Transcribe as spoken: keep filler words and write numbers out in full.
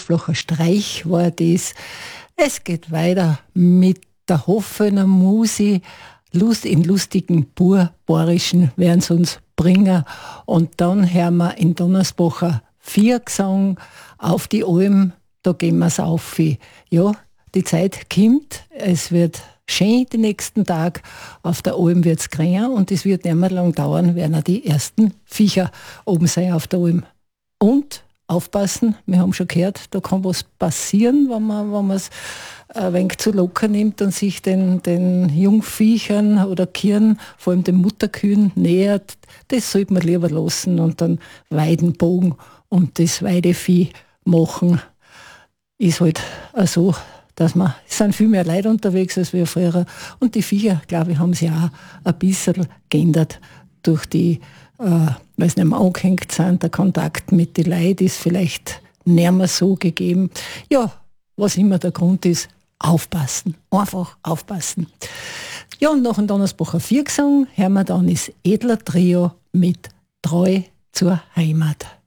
Schlossflacher Streich war das. Es geht weiter mit der Hoffener Musi. Lust in lustigen Burbarischen werden sie uns bringen. Und dann hören wir in Donnersbacher Viergesang auf die Alm, da gehen wir es auf. Ja, die Zeit kommt, es wird schön die nächsten Tage, auf der Alm wird es grüner und es wird nicht mehr lang dauern, werden auch die ersten Viecher oben sein auf der Alm. Und aufpassen, wir haben schon gehört, da kann was passieren, wenn man wenn man es ein wenig zu locker nimmt und sich den, den Jungviechern oder Kieren, vor allem den Mutterkühen, nähert. Das sollte man lieber lassen und dann Weidenbogen und das Weidevieh machen. Ist halt auch so, dass man, es sind viel mehr Leute unterwegs als wir früher. Und die Viecher, glaube ich, haben sich auch ein bisschen geändert durch die, äh, weil sie nicht mehr angehängt sind. Der Kontakt mit den Leuten ist vielleicht nicht mehr so gegeben. Ja, was immer der Grund ist, aufpassen. Einfach aufpassen. Ja, und nach dem Donnersbacher Viergesang hören wir dann das Edler Trio mit Treu zur Heimat.